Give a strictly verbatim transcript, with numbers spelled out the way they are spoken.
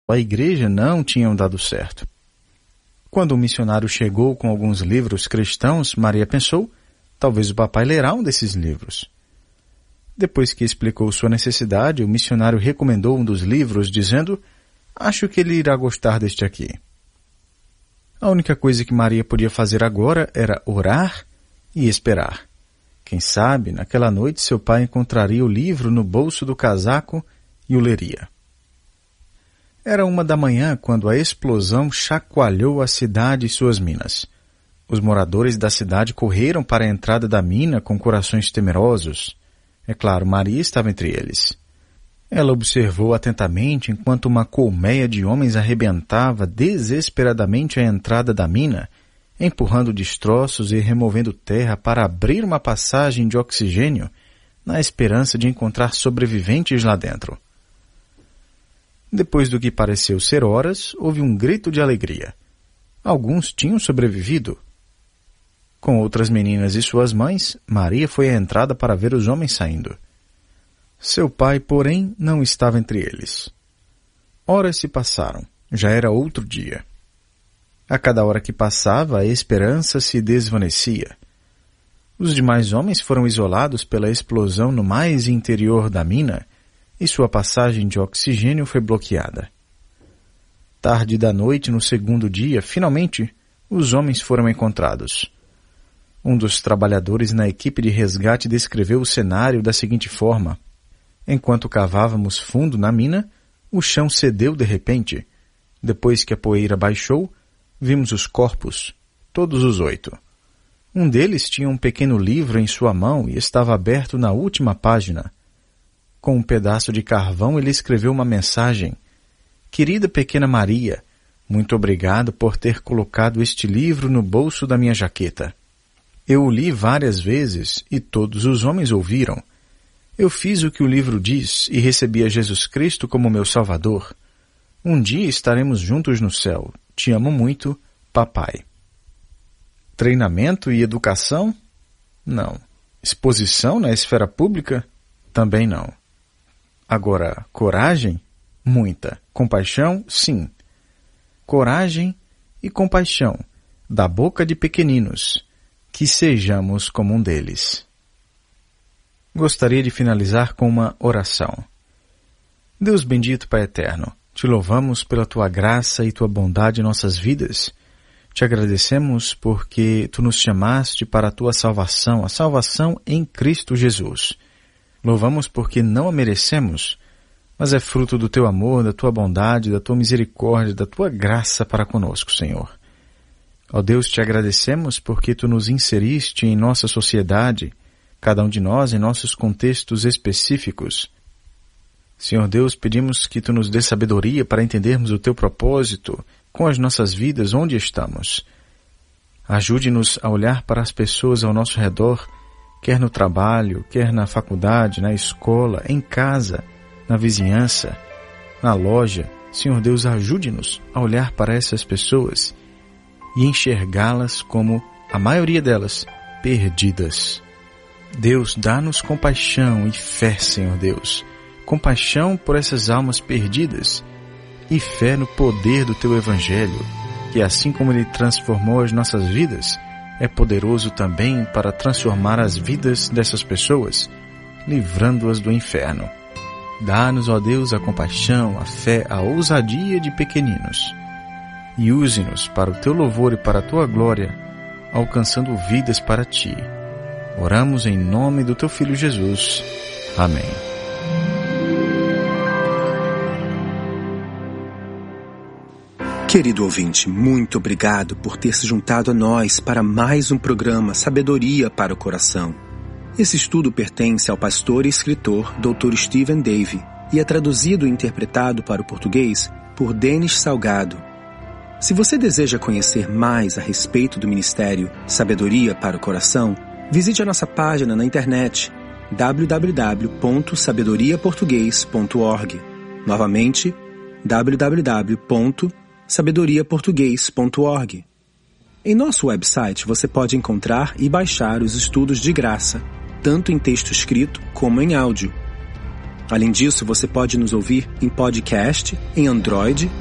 a igreja não tinham dado certo. Quando o missionário chegou com alguns livros cristãos, Maria pensou, talvez o papai lerá um desses livros. Depois que explicou sua necessidade, o missionário recomendou um dos livros, dizendo, acho que ele irá gostar deste aqui. A única coisa que Maria podia fazer agora era orar e esperar. Quem sabe, naquela noite, seu pai encontraria o livro no bolso do casaco e o leria. Era uma da manhã quando a explosão chacoalhou a cidade e suas minas. Os moradores da cidade correram para a entrada da mina com corações temerosos. É claro, Maria estava entre eles. Ela observou atentamente enquanto uma colmeia de homens arrebentava desesperadamente a entrada da mina, empurrando destroços e removendo terra para abrir uma passagem de oxigênio, na esperança de encontrar sobreviventes lá dentro. Depois do que pareceu ser horas, houve um grito de alegria. Alguns tinham sobrevivido. Com outras meninas e suas mães, Maria foi à entrada para ver os homens saindo. Seu pai, porém, não estava entre eles. Horas se passaram. Já era outro dia. A cada hora que passava, a esperança se desvanecia. Os demais homens foram isolados pela explosão no mais interior da mina e sua passagem de oxigênio foi bloqueada. Tarde da noite, no segundo dia, finalmente, os homens foram encontrados. Um dos trabalhadores na equipe de resgate descreveu o cenário da seguinte forma. Enquanto cavávamos fundo na mina, o chão cedeu de repente. Depois que a poeira baixou, vimos os corpos, todos os oito. Um deles tinha um pequeno livro em sua mão e estava aberto na última página. Com um pedaço de carvão ele escreveu uma mensagem. Querida pequena Maria, muito obrigado por ter colocado este livro no bolso da minha jaqueta. Eu o li várias vezes e todos os homens ouviram. Eu fiz o que o livro diz e recebi a Jesus Cristo como meu Salvador. Um dia estaremos juntos no céu. Te amo muito, papai. Treinamento e educação? Não. Exposição na esfera pública? Também não. Agora, coragem? Muita. Compaixão? Sim. Coragem e compaixão, da boca de pequeninos, que sejamos como um deles. Gostaria de finalizar com uma oração. Deus bendito, Pai eterno, te louvamos pela tua graça e tua bondade em nossas vidas. Te agradecemos porque tu nos chamaste para a tua salvação, a salvação em Cristo Jesus. Louvamos porque não a merecemos, mas é fruto do teu amor, da tua bondade, da tua misericórdia, da tua graça para conosco, Senhor. Ó Deus, te agradecemos porque tu nos inseriste em nossa sociedade, cada um de nós em nossos contextos específicos. Senhor Deus, pedimos que tu nos dê sabedoria para entendermos o teu propósito com as nossas vidas onde estamos. Ajude-nos a olhar para as pessoas ao nosso redor, quer no trabalho, quer na faculdade, na escola, em casa, na vizinhança, na loja. Senhor Deus, ajude-nos a olhar para essas pessoas e enxergá-las como, a maioria delas, perdidas. Deus, dá-nos compaixão e fé, Senhor Deus. Compaixão por essas almas perdidas e fé no poder do Teu Evangelho, que assim como Ele transformou as nossas vidas, é poderoso também para transformar as vidas dessas pessoas, livrando-as do inferno. Dá-nos, ó Deus, a compaixão, a fé, a ousadia de pequeninos e use-nos para o Teu louvor e para a Tua glória, alcançando vidas para Ti. Oramos em nome do Teu Filho Jesus. Amém. Querido ouvinte, muito obrigado por ter se juntado a nós para mais um programa Sabedoria para o Coração. Esse estudo pertence ao pastor e escritor doutor Stephen Davey e é traduzido e interpretado para o português por Denis Salgado. Se você deseja conhecer mais a respeito do ministério Sabedoria para o Coração, visite a nossa página na internet w w w ponto sabedoria português ponto org. Novamente, w w w ponto sabedoria português ponto org. Em nosso website você pode encontrar e baixar os estudos de graça, tanto em texto escrito como em áudio. Além disso, você pode nos ouvir em podcast, em Android